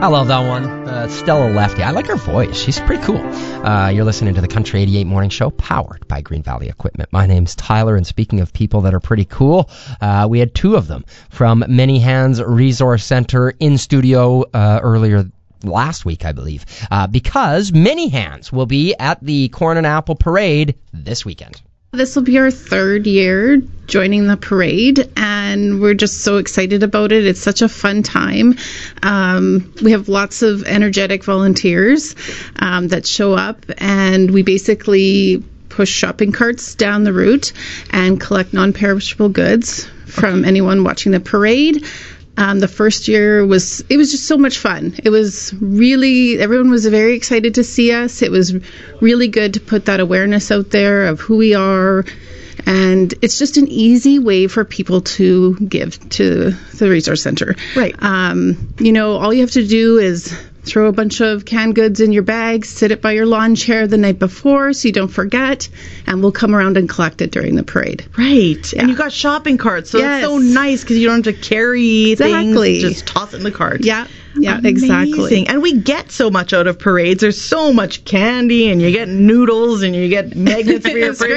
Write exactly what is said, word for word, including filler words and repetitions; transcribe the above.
I love that one. Uh, Stella Lefty. I like her voice. She's pretty cool. Uh, you're listening to the Country eighty-eight Morning Show, powered by Green Valley Equipment. My name's Tyler, and speaking of people that are pretty cool, uh, we had two of them from Many Hands Resource Center in studio uh, earlier last week, I believe, uh, because Many Hands will be at the Corn and Apple Parade this weekend. This will be our third year joining the parade, and we're just so excited about it. It's such a fun time. Um, we have lots of energetic volunteers um, that show up, and we basically push shopping carts down the route and collect non-perishable goods from anyone watching the parade. Um, the first year was, it was just so much fun. It was really, everyone was very excited to see us. It was really good to put that awareness out there of who we are. And it's just an easy way for people to give to the resource center. Right. Um, you know, all you have to do is throw a bunch of canned goods in your bag, sit it by your lawn chair the night before so you don't forget, and we'll come around and collect it during the parade. Right. Yeah. And you got shopping carts, so Yes. it's so nice because you don't have to carry Exactly. things. Just toss it in the cart. Yeah, yeah, Amazing. exactly. And we get so much out of parades. There's so much candy, and you get noodles, and you get magnets for your It's great.